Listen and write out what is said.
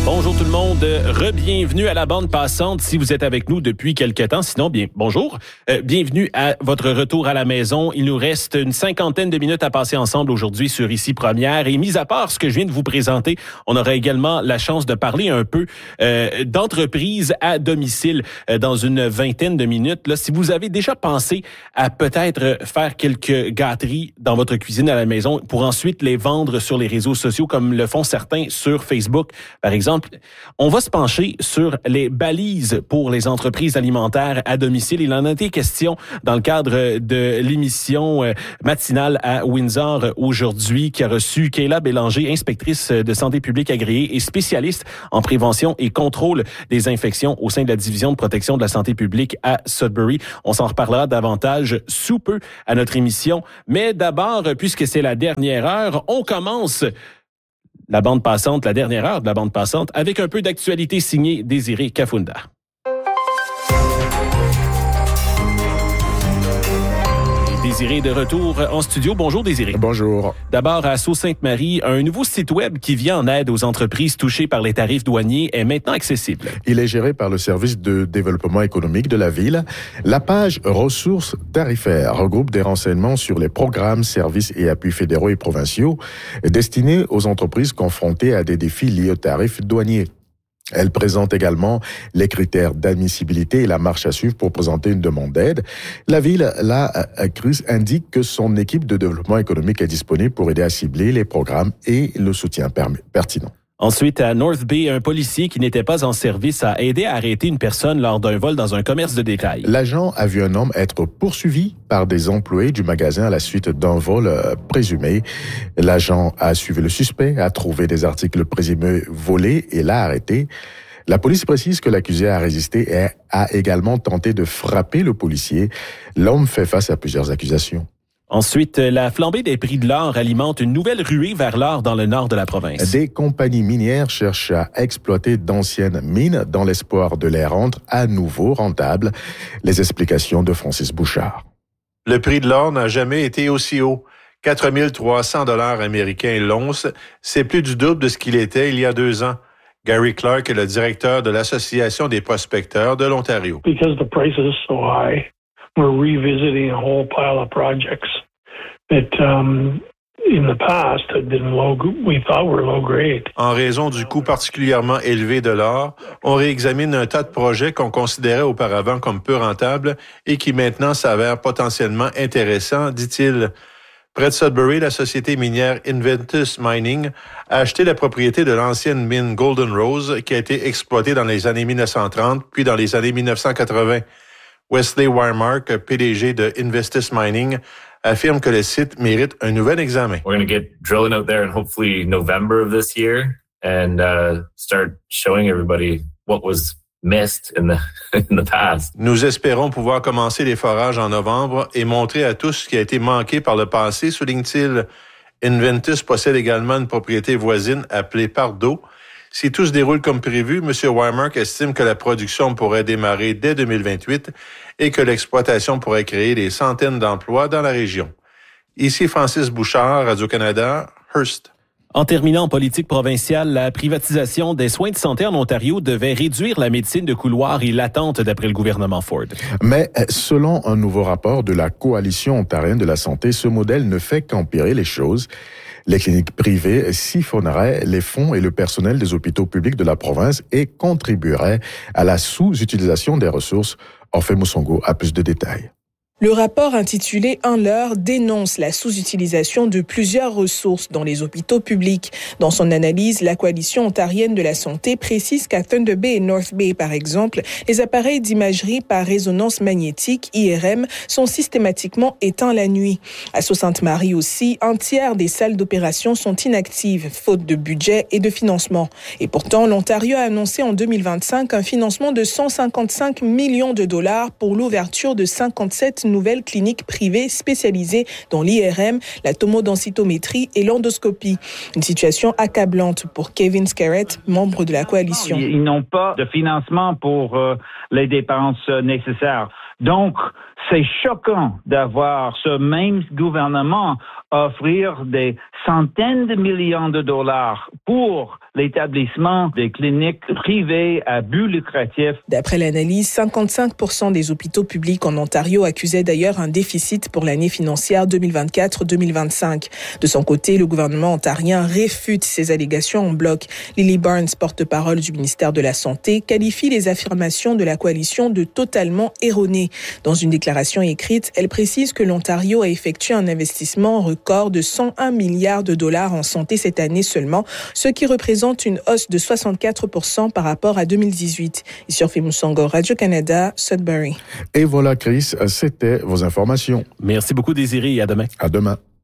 Bonjour tout le monde, re-bienvenue à la bande passante si vous êtes avec nous depuis quelque temps. Sinon, bien, bonjour, bienvenue à votre retour à la maison. Il nous reste une 50aine de minutes à passer ensemble aujourd'hui sur Ici Première. Et mis à part ce que je viens de vous présenter, on aura également la chance de parler un peu d'entreprise à domicile dans une vingtaine de minutes. Là, si vous avez déjà pensé à peut-être faire quelques gâteries dans votre cuisine à la maison pour ensuite les vendre sur les réseaux sociaux comme le font certains sur Facebook, par exemple, on va se pencher sur les balises pour les entreprises alimentaires à domicile. Il en a été question dans le cadre de l'émission matinale à Windsor aujourd'hui, qui a reçu Kayla Bélanger, inspectrice de santé publique agréée et spécialiste en prévention et contrôle des infections au sein de la division de protection de la santé publique à Sudbury. On s'en reparlera davantage sous peu à notre émission. Mais d'abord, puisque c'est la dernière heure, on commence la bande passante, la dernière heure de la bande passante, avec un peu d'actualité signée Désiré Kafunda. Désiré de retour en studio. Bonjour Désiré. Bonjour. D'abord, à Sault-Sainte-Marie, un nouveau site web qui vient en aide aux entreprises touchées par les tarifs douaniers est maintenant accessible. Il est géré par le service de développement économique de la ville. La page ressources tarifaires regroupe des renseignements sur les programmes, services et appuis fédéraux et provinciaux destinés aux entreprises confrontées à des défis liés aux tarifs douaniers. Elle présente également les critères d'admissibilité et la marche à suivre pour présenter une demande d'aide. La ville, la CRUS, indique que son équipe de développement économique est disponible pour aider à cibler les programmes et le soutien pertinent. Ensuite, à North Bay, un policier qui n'était pas en service a aidé à arrêter une personne lors d'un vol dans un commerce de détail. L'agent a vu un homme être poursuivi par des employés du magasin à la suite d'un vol présumé. L'agent a suivi le suspect, a trouvé des articles présumés volés et l'a arrêté. La police précise que l'accusé a résisté et a également tenté de frapper le policier. L'homme fait face à plusieurs accusations. Ensuite, la flambée des prix de l'or alimente une nouvelle ruée vers l'or dans le nord de la province. Des compagnies minières cherchent à exploiter d'anciennes mines dans l'espoir de les rendre à nouveau rentables. Les explications de Francis Bouchard. Le prix de l'or n'a jamais été aussi haut. 4 300 $ américains l'once, c'est plus du double de ce qu'il était il y a 2 ans. Gary Clark est le directeur de l'Association des prospecteurs de l'Ontario. Because the price is so high, we're revisiting a whole pile of projects that in the past had been we thought were low grade. En raison du coût particulièrement élevé de l'or, on réexamine un tas de projets qu'on considérait auparavant comme peu rentables et qui maintenant s'avèrent potentiellement intéressants, dit-il. Près de Sudbury, la société minière Inventus Mining a acheté la propriété de l'ancienne mine Golden Rose qui a été exploitée dans les années 1930 puis dans les années 1980. Wesley Wiremark, PDG de Investis Mining, affirme que le site mérite un nouvel examen. We're going to get drilling out there in hopefully November of this year and start showing everybody what was missed in the past. Nous espérons pouvoir commencer les forages en novembre et montrer à tous ce qui a été manqué par le passé, souligne-t-il. Inventus possède également une propriété voisine appelée Pardo. Si tout se déroule comme prévu, M. Wiremark estime que la production pourrait démarrer dès 2028 et que l'exploitation pourrait créer des centaines d'emplois dans la région. Ici Francis Bouchard, Radio-Canada, Hearst. En terminant en politique provinciale, la privatisation des soins de santé en Ontario devait réduire la médecine de couloir et l'attente d'après le gouvernement Ford. Mais selon un nouveau rapport de la Coalition ontarienne de la santé, ce modèle ne fait qu'empirer les choses. Les cliniques privées siphonneraient les fonds et le personnel des hôpitaux publics de la province et contribueraient à la sous-utilisation des ressources. Orphée Moussongo a plus de détails. Le rapport intitulé « Un leurre » dénonce la sous-utilisation de plusieurs ressources dans les hôpitaux publics. Dans son analyse, la Coalition ontarienne de la santé précise qu'à Thunder Bay et North Bay, par exemple, les appareils d'imagerie par résonance magnétique, IRM, sont systématiquement éteints la nuit. À Sault-Sainte-Marie aussi, un tiers des salles d'opération sont inactives, faute de budget et de financement. Et pourtant, l'Ontario a annoncé en 2025 un financement de 155 millions de dollars pour l'ouverture de 57 nouvelles cliniques privées spécialisées dans l'IRM, la tomodensitométrie et l'endoscopie. Une situation accablante pour Kevin Scarrett, membre de la coalition. Ils n'ont pas de financement pour les dépenses nécessaires. Donc, C'est choquant d'avoir ce même gouvernement offrir des centaines de millions de dollars pour l'établissement des cliniques privées à but lucratif. D'après l'analyse, 55% des hôpitaux publics en Ontario accusaient d'ailleurs un déficit pour l'année financière 2024-2025. De son côté, le gouvernement ontarien réfute ces allégations en bloc. Lily Barnes, porte-parole du ministère de la Santé, qualifie les affirmations de la coalition de totalement erronées. Dans une déclaration écrite, elle précise que l'Ontario a effectué un investissement record de 101 milliards de dollars en santé cette année seulement, ce qui représente une hausse de 64% par rapport à 2018. Ici Musongo, Radio-Canada, Sudbury. Et voilà, Chris, c'était vos informations. Merci beaucoup, Désiré, et à demain. À demain.